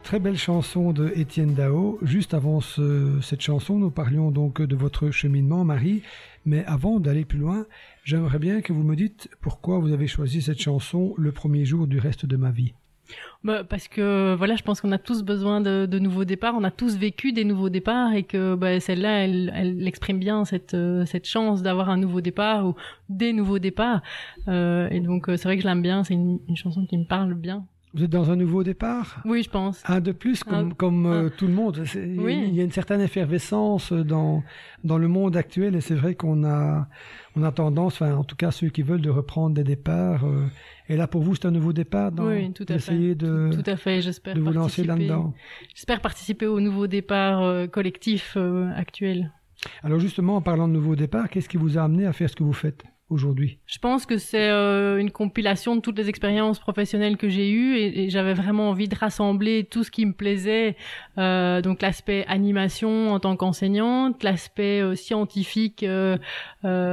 très belle chanson de Étienne Dao. Juste avant cette chanson, nous parlions donc de votre cheminement, Marie. Mais avant d'aller plus loin, j'aimerais bien que vous me dites pourquoi vous avez choisi cette chanson Le premier jour du reste de ma vie. Parce que voilà, je pense qu'on a tous besoin de nouveaux départs, on a tous vécu des nouveaux départs et que celle-là, elle exprime bien cette chance d'avoir un nouveau départ ou des nouveaux départs. Et donc c'est vrai que je l'aime bien, c'est une chanson qui me parle bien. Vous êtes dans un nouveau départ ? Oui, je pense. Un de plus, comme tout le monde. Oui. Il y a une certaine effervescence dans le monde actuel et c'est vrai qu'on a tendance, enfin en tout cas ceux qui veulent, de reprendre des départs. Et là pour vous c'est un nouveau départ oui, tout à d'essayer fait. Tout à fait. J'espère de vous lancer là-dedans. J'espère participer au nouveau départ collectif actuel. Alors justement, en parlant de nouveau départ, qu'est-ce qui vous a amené à faire ce que vous faites aujourd'hui? Je pense que c'est une compilation de toutes les expériences professionnelles que j'ai eues et j'avais vraiment envie de rassembler tout ce qui me plaisait, donc l'aspect animation en tant qu'enseignante, l'aspect scientifique